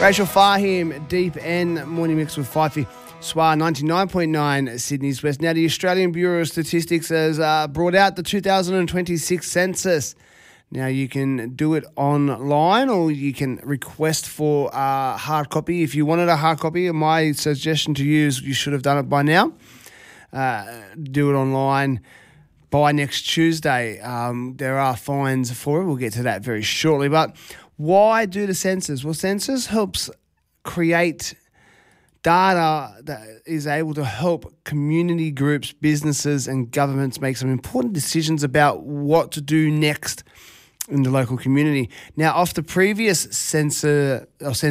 Rachel Fahim, Deep End, Morning Mix with Fifey. SWA 99.9 Sydney's West. Now, the Australian Bureau of Statistics has brought out the 2026 census. Now, you can do it online or you can request for a hard copy. If you wanted a hard copy, my suggestion to you is you should have done it by now. Do it online by next Tuesday. There are fines for it. We'll get to that very shortly. But why do the census? Well, census helps create data that is able to help community groups, businesses and governments make some important decisions about what to do next in the local community. Now, off the previous census,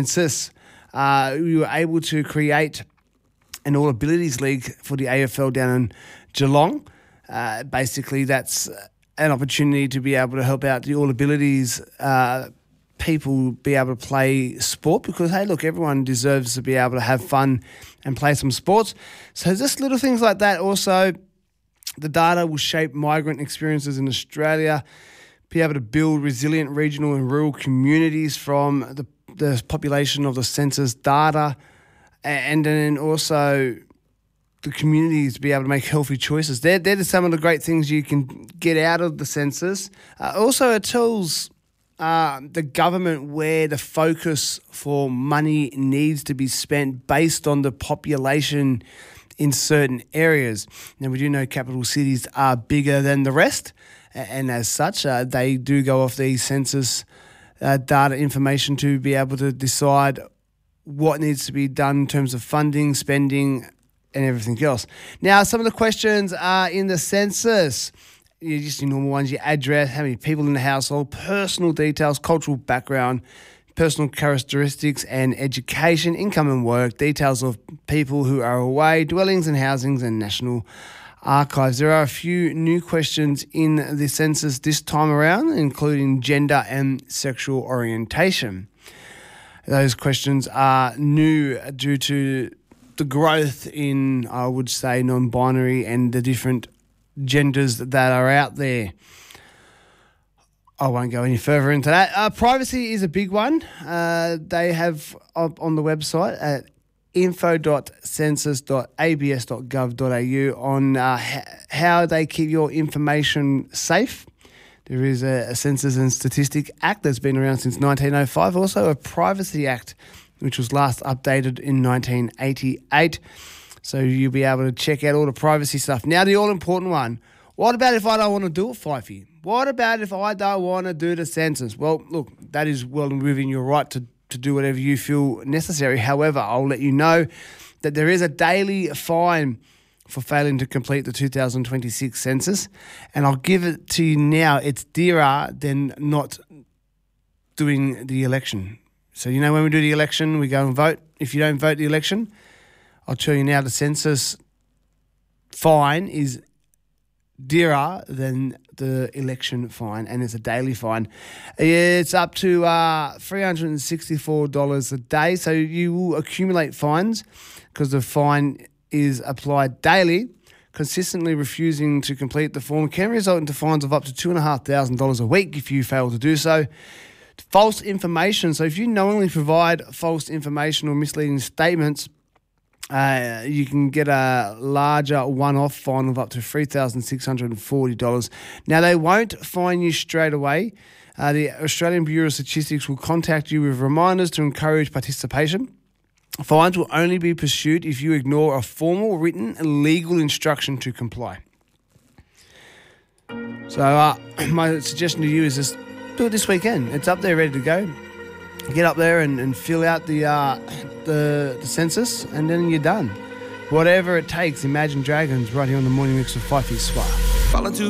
we were able to create an All Abilities League for the AFL down in Geelong. Basically, that's an opportunity to be able to help out the All Abilities people be able to play sport because, hey, look, everyone deserves to be able to have fun and play some sports. So just little things like that. Also, the data will shape migrant experiences in Australia, be able to build resilient regional and rural communities from the population of the census data, and then also the communities to be able to make healthy choices. They're some of the great things you can get out of the census. Also, it tells the government where the focus for money needs to be spent based on the population in certain areas. Now, we do know capital cities are bigger than the rest, and as such, they do go off the census data information to be able to decide what needs to be done in terms of funding, spending, and everything else. Now, some of the questions are in the census. Just your normal ones, your address, how many people in the household, personal details, cultural background, personal characteristics and education, income and work, details of people who are away, dwellings and housings, and national archives. There are a few new questions in the census this time around, including gender and sexual orientation. Those questions are new due to the growth in, I would say, non-binary and the different genders that are out there. I won't go any further into that. Privacy is a big one. They have up on the website at info.census.abs.gov.au on how they keep your information safe. There is a Census and Statistics Act that's been around since 1905. Also a Privacy Act, which was last updated in 1988. So you'll be able to check out all the privacy stuff. Now, the all-important one. What about if I don't want to do it, Fifey? What about if I don't want to do the census? Well, look, that is well within your right to do whatever you feel necessary. However, I'll let you know that there is a daily fine for failing to complete the 2026 census. And I'll give it to you now. It's dearer than not doing the election. So, you know, when we do the election, we go and vote. If you don't vote the election, I'll tell you now the census fine is dearer than the election fine, and it's a daily fine. It's up to $364 a day, so you will accumulate fines because the fine is applied daily. Consistently refusing to complete the form can result into fines of up to $2,500 a week if you fail to do so. False information. So if you knowingly provide false information or misleading statements, you can get a larger one-off fine of up to $3,640. Now, they won't fine you straight away. The Australian Bureau of Statistics will contact you with reminders to encourage participation. Fines will only be pursued if you ignore a formal, written, and legal instruction to comply. So my suggestion to you is just do it this weekend. It's up there ready to go. Get up there and fill out the census, and then you're done. Whatever it takes, Imagine Dragons right here on the Morning Mix with Fifey SWA.